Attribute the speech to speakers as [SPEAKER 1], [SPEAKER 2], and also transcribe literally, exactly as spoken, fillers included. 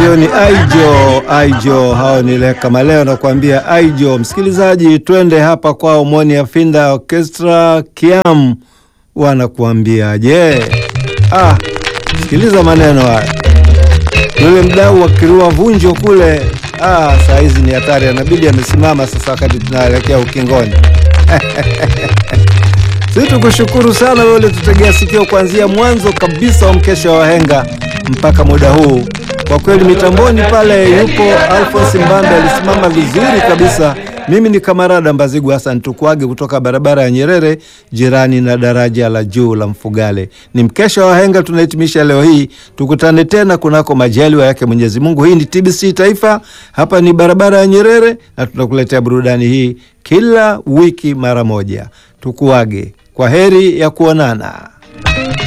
[SPEAKER 1] Hiyo ni Aijo, Aijo, hao ni Leka Maleo na kuambia Aijo. Msikilizaji, twende hapa kwa Omoni ya Finda Orchestra Kiam wanakuambia je. Ah, sikiliza maneno haya. Yule mdau wa Kirua Vunjo kule, ah, saa hizi ni hatari, anabidi amesimama sasa wakati tunaelekea ukingoni. Sisi tukushukuru sana wewe tutegea sikio kuanzia mwanzo kabisa wa mkesha wa wahenga mpaka muda huu. Kwa kweli mitamboni pale yupo Alphonse Mbambe, alisimama vizuri kabisa. Mimi ni Kamarada Mbazigu Hassan, tukuage kutoka barabara ya Nyerere jirani na daraja la juu la Mfugale. Ni mkesha wa wahenga tunahitimisha leo hii. Tukutane tena kunako majaliwa yake Mwenyezi Mungu. Hii ni T B C Taifa, hapa ni barabara ya Nyerere na tunakuletea burudani hii kila wiki mara moja. Tukuage. Kwa heri ya kuonana.